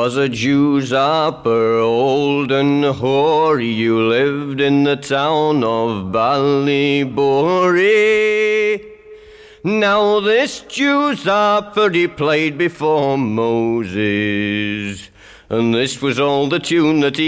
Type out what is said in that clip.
was a Jew's upper, old and hoary. You lived in the town of Ballybori. Now this Jew's upper, he played before Moses, and this was all the tune that he